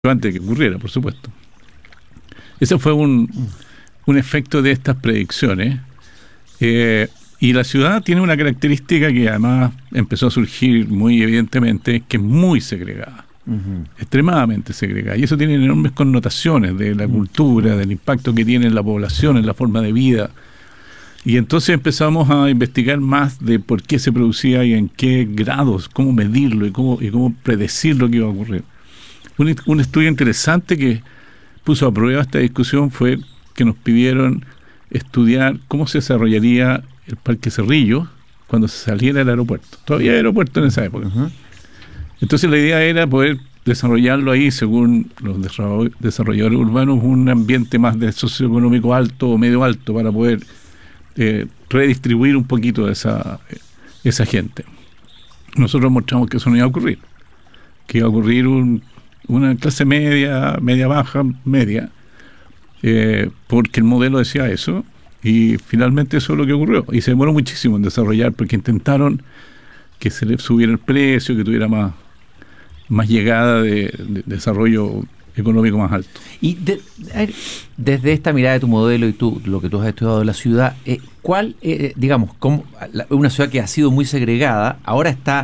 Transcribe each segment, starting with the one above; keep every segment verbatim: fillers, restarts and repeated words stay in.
antes de que ocurriera, por supuesto. Ese fue un, un efecto de estas predicciones. Eh, y la ciudad tiene una característica que además empezó a surgir muy evidentemente, que es muy segregada. Uh-huh. Extremadamente segregada. Y eso tiene enormes connotaciones de la cultura, del impacto que tiene en la población, en la forma de vida. Y entonces empezamos a investigar más de por qué se producía y en qué grados, cómo medirlo y cómo, y cómo predecir lo que iba a ocurrir. Un, un estudio interesante que puso a prueba esta discusión fue que nos pidieron estudiar cómo se desarrollaría el Parque Cerrillo cuando se saliera del aeropuerto. Todavía hay aeropuerto en esa época. Uh-huh. Entonces la idea era poder desarrollarlo ahí, según los desarrolladores urbanos, un ambiente más de socioeconómico alto o medio alto para poder eh, redistribuir un poquito de esa, esa gente. Nosotros mostramos que eso no iba a ocurrir, que iba a ocurrir un, una clase media, media baja, media, eh, porque el modelo decía eso, y finalmente eso es lo que ocurrió. Y se demoró muchísimo en desarrollar, porque intentaron que se le subiera el precio, que tuviera más, más llegada de, de desarrollo económico más alto. Y de, desde esta mirada de tu modelo y tú, lo que tú has estudiado de la ciudad, eh, ¿cuál, eh, digamos, cómo, la, una ciudad que ha sido muy segregada, ahora está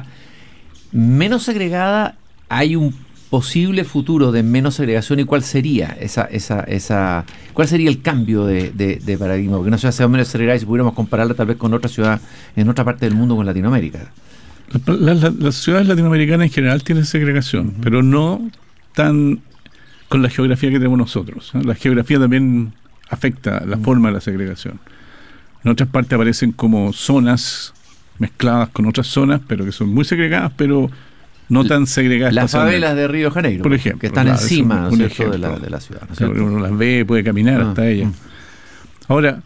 menos segregada? ¿Hay un posible futuro de menos segregación y cuál sería esa, esa, esa, cuál sería el cambio de, de, de paradigma? Porque una ciudad sea menos segregada y si pudiéramos compararla tal vez con otra ciudad en otra parte del mundo, con Latinoamérica. Las la, la ciudades latinoamericanas en general tienen segregación, uh-huh. pero no tan con la geografía que tenemos nosotros, ¿eh? La geografía también afecta la uh-huh. forma de la segregación. En otras partes aparecen como zonas mezcladas con otras zonas, pero que son muy segregadas, pero no tan segregadas. Las favelas de Río de Janeiro, por ejemplo, que están claro, encima un, un ¿no de, la, de la ciudad. ¿No es cierto? Uno las ve, puede caminar ah, hasta ellas. Uh. Ahora,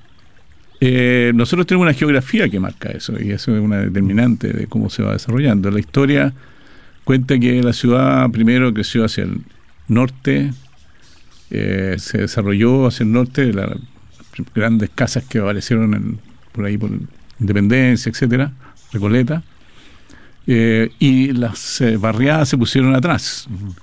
eh, nosotros tenemos una geografía que marca eso, y eso es una determinante de cómo se va desarrollando. La historia cuenta que la ciudad primero creció hacia el norte, eh, se desarrolló hacia el norte, las grandes casas que aparecieron en, por ahí por Independencia, etcétera, Recoleta. Eh, y las eh, barriadas se pusieron atrás. Uh-huh.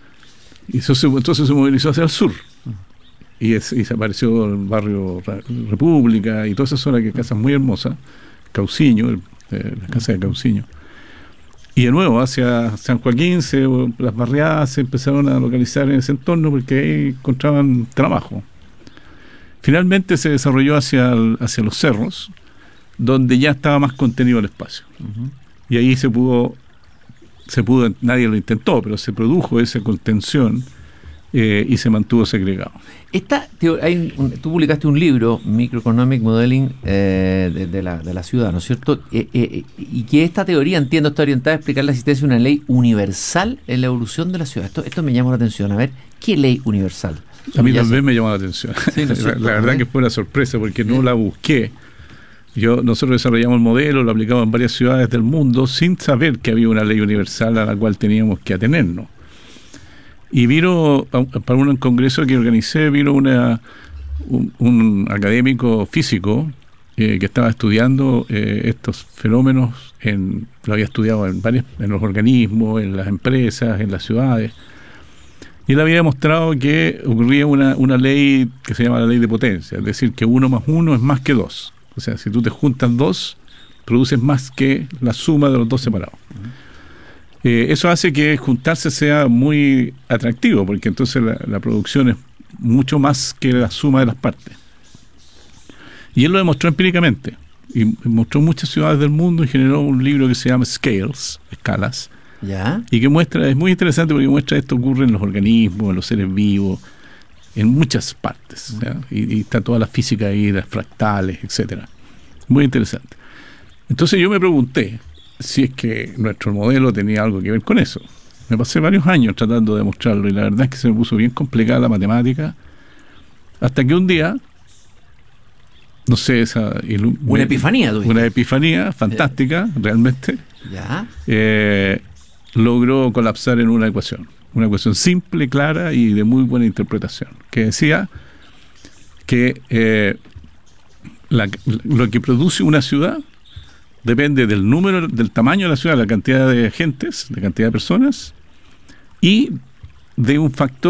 Y eso se, entonces se movilizó hacia el sur. Uh-huh. Y, es, y se apareció el barrio República y toda esa zona que es casas muy hermosas, Cauciño, el, eh, la casa de Cauciño. Y de nuevo, hacia San Joaquín, se, las barriadas se empezaron a localizar en ese entorno porque ahí encontraban trabajo. Finalmente se desarrolló hacia, el, hacia los cerros, donde ya estaba más contenido el espacio. Uh-huh. Y ahí se pudo, se pudo, nadie lo intentó, pero se produjo esa contención eh, y se mantuvo segregado. Esta, hay un, tú publicaste un libro, Microeconomic Modeling, eh, de, de, la, de la ciudad, ¿no es cierto? Eh, eh, y que esta teoría, entiendo, está orientada a explicar la existencia de una ley universal en la evolución de la ciudad. Esto, esto me llamó la atención. A ver, ¿qué ley universal? A mí también me llamó la atención. Sí, ¿no es cierto? La, la verdad que fue una sorpresa porque no la busqué. Yo, nosotros desarrollamos el modelo, lo aplicamos en varias ciudades del mundo sin saber que había una ley universal a la cual teníamos que atenernos. Y vino, para un congreso que organicé, vino una, un, un académico físico eh, que estaba estudiando eh, estos fenómenos, en, lo había estudiado en, varios, en los organismos, en las empresas, en las ciudades. Y él había demostrado que ocurría una, una ley que se llama la ley de potencia, es decir, que uno más uno es más que dos. O sea, si tú te juntas dos, produces más que la suma de los dos separados. Uh-huh. Eh, eso hace que juntarse sea muy atractivo, porque entonces la, la producción es mucho más que la suma de las partes. Y él lo demostró empíricamente. Y mostró muchas ciudades del mundo y generó un libro que se llama Scales, Escalas. ¿Ya? Y que muestra, es muy interesante porque muestra esto ocurre en los organismos, en los seres vivos, en muchas partes, uh-huh. y, y está toda la física ahí, las fractales, etcétera. Muy interesante. Entonces yo me pregunté si es que nuestro modelo tenía algo que ver con eso. Me pasé varios años tratando de demostrarlo y la verdad es que se me puso bien complicada la matemática, hasta que un día, no sé, esa ilu- una epifanía, ¿tú? Una epifanía fantástica, eh. realmente, ¿Ya? Eh, logró colapsar en una ecuación. Una ecuación simple, clara y de muy buena interpretación, que decía que eh, la, lo que produce una ciudad depende del número, del tamaño de la ciudad, la cantidad de gentes, la cantidad de personas y de un factor